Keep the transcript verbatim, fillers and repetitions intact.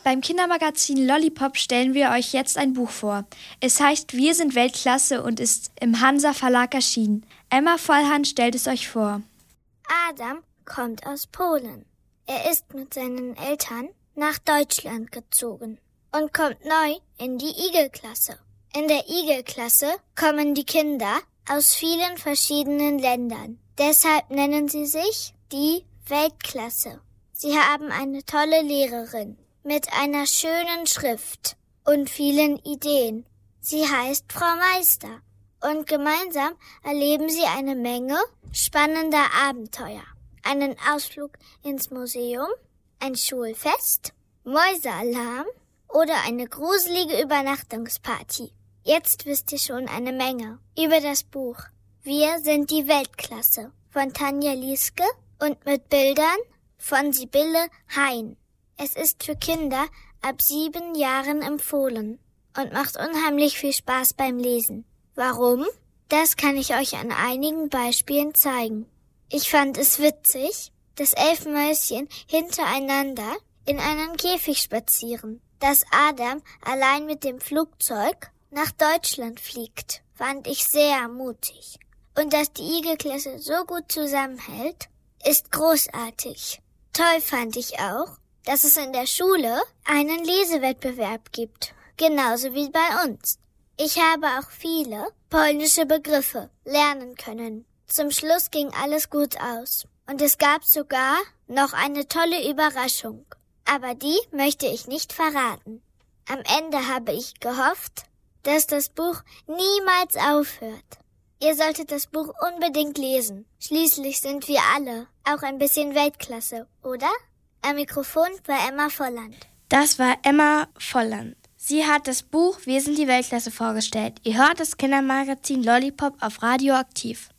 Beim Kindermagazin Lollipop stellen wir euch jetzt ein Buch vor. Es heißt Wir sind Weltklasse und ist im Hansa Verlag erschienen. Emma Vollhand stellt es euch vor. Adam kommt aus Polen. Er ist mit seinen Eltern nach Deutschland gezogen und kommt neu in die Igelklasse. In der Igelklasse kommen die Kinder aus vielen verschiedenen Ländern. Deshalb nennen sie sich die Weltklasse. Sie haben eine tolle Lehrerin mit einer schönen Schrift und vielen Ideen. Sie heißt Frau Meister und gemeinsam erleben sie eine Menge spannender Abenteuer. Einen Ausflug ins Museum, ein Schulfest, Mäusealarm oder eine gruselige Übernachtungsparty. Jetzt wisst ihr schon eine Menge über das Buch Wir sind die Weltklasse von Tanja Lieske und mit Bildern von Sibylle Hein. Es ist für Kinder ab sieben Jahren empfohlen und macht unheimlich viel Spaß beim Lesen. Warum? Das kann ich euch an einigen Beispielen zeigen. Ich fand es witzig, dass elf Mäuschen hintereinander in einen Käfig spazieren. Dass Adam allein mit dem Flugzeug nach Deutschland fliegt, fand ich sehr mutig. Und dass die Igelklasse so gut zusammenhält, ist großartig. Toll fand ich auch, dass es in der Schule einen Lesewettbewerb gibt, genauso wie bei uns. Ich habe auch viele polnische Begriffe lernen können. Zum Schluss ging alles gut aus. Und es gab sogar noch eine tolle Überraschung. Aber die möchte ich nicht verraten. Am Ende habe ich gehofft, dass das Buch niemals aufhört. Ihr solltet das Buch unbedingt lesen. Schließlich sind wir alle auch ein bisschen Weltklasse, oder? Am Mikrofon war Emma Volland. Das war Emma Volland. Sie hat das Buch Wir sind die Weltklasse vorgestellt. Ihr hört das Kindermagazin Lollipop auf Radio Aktiv.